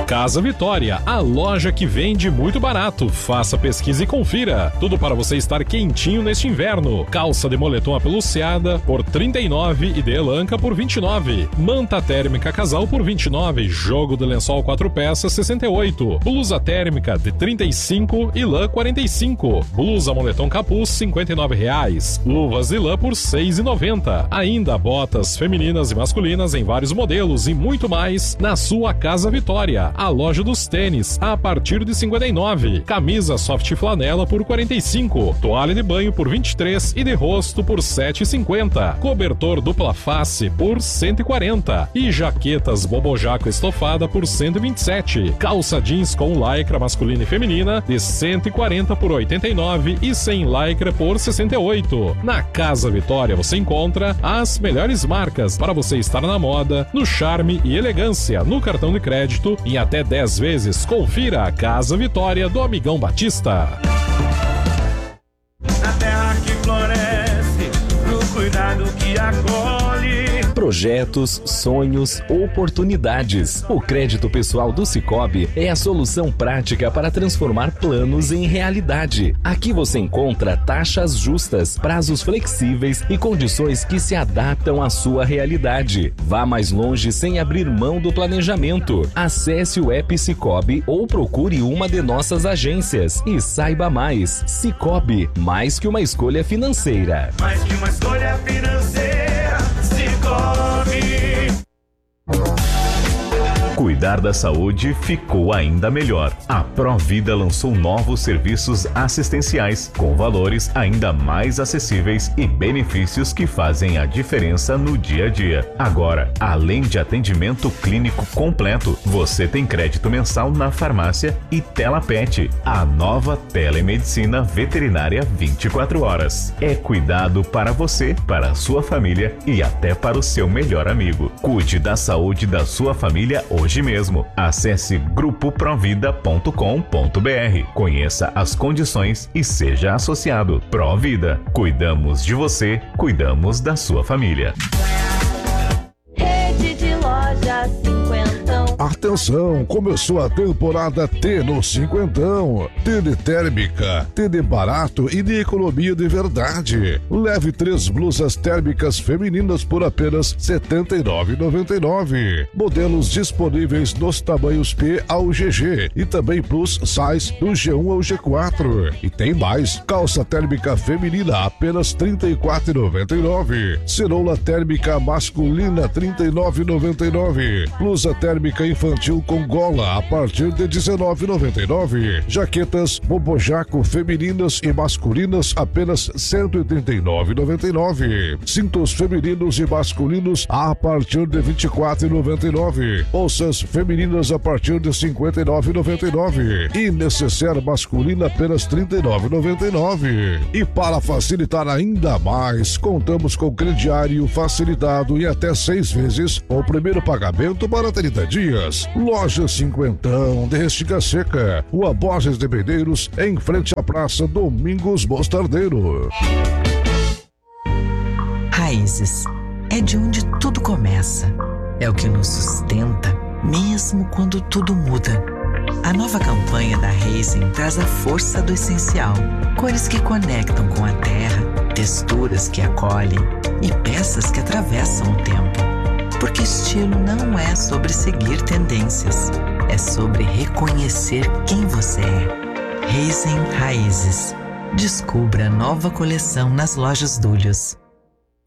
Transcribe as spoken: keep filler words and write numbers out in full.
Casa Vitória, a loja que vende muito barato. Faça pesquisa e confira. Tudo para você estar quentinho neste inverno. Calça de moletom apeluciada por trinta e nove reais e de elanca por vinte e nove reais. Manta térmica casal por vinte e nove reais. Jogo de lençol quatro peças sessenta e oito reais. Blusa térmica de trinta e cinco reais e lã quarenta e cinco reais. Blusa moletom capuz cinquenta e nove reais. Luvas de lã por seis reais e noventa centavos. Ainda botas femininas e masculinas em vários modelos e muito mais na sua Casa Vitória. A loja dos tênis a partir de cinquenta e nove reais. Camisa soft flanela por quarenta e cinco reais. Toalha de banho por vinte e três reais e de rosto por sete reais e cinquenta centavos. Cobertor dupla face por cento e quarenta reais. E jaquetas bobojaco estofada por cento e vinte e sete reais. Calça jeans com lycra masculina e feminina de cento e quarenta reais por oitenta e nove reais e sem lycra por sessenta e oito reais. Na Casa Vitória você encontra as melhores marcas para você estar na moda, no charme e elegância, no cartão de crédito em até dez vezes. Confira a Casa Vitória do Amigão Batista. Na terra que floresce, no cuidado que acolhe. Projetos, sonhos, oportunidades. O crédito pessoal do Sicoob é a solução prática para transformar planos em realidade. Aqui você encontra taxas justas, prazos flexíveis e condições que se adaptam à sua realidade. Vá mais longe sem abrir mão do planejamento. Acesse o app Sicoob ou procure uma de nossas agências e saiba mais. Sicoob, mais que uma escolha financeira. Mais que uma escolha financeira, Sicoob. Cuidar da saúde ficou ainda melhor. A Provida lançou novos serviços assistenciais com valores ainda mais acessíveis e benefícios que fazem a diferença no dia a dia. Agora, além de atendimento clínico completo, você tem crédito mensal na farmácia e TelaPet, a nova telemedicina veterinária vinte e quatro horas. É cuidado para você, para a sua família e até para o seu melhor amigo. Cuide da saúde da sua família hoje. Hoje mesmo, acesse grupo provida ponto com ponto br, conheça as condições e seja associado. Provida, cuidamos de você, cuidamos da sua família. Rede de lojas cinquentão. Atenção, começou a temporada T no cinquentão. T de térmica, T de barato e de economia de verdade. Leve três blusas térmicas femininas por apenas setenta e nove reais e noventa e nove centavos. Modelos disponíveis nos tamanhos P ao G G e também plus size do G um ao G quatro. E tem mais, calça térmica feminina apenas trinta e quatro reais e noventa e nove centavos. Ceroula térmica masculina trinta e nove reais e noventa e nove centavos. Blusa térmica infantil com gola a partir de dezenove reais e noventa e nove centavos. Jaquetas bobojaco femininas e masculinas apenas cento e trinta e nove reais e noventa e nove centavos. Cintos femininos e masculinos a partir de vinte e quatro reais e noventa e nove centavos. Bolsas femininas a partir de cinquenta e nove reais e noventa e nove centavos. E necessaire masculina apenas trinta e nove reais e noventa e nove centavos. E para facilitar ainda mais, contamos com crediário facilitado em até seis vezes com o primeiro pagamento para trinta dias. Loja Cinquentão de Restinga Seca, Rua Borges de Medeiros, em frente à Praça Domingos Mostardeiro. Raízes é de onde tudo começa. É o que nos sustenta, mesmo quando tudo muda. A nova campanha da Raízen traz a força do essencial. Cores que conectam com a terra, texturas que acolhem e peças que atravessam o tempo. Porque estilo não é sobre seguir tendências, é sobre reconhecer quem você é. Raízen Raízes. Descubra a nova coleção nas lojas Dúlios.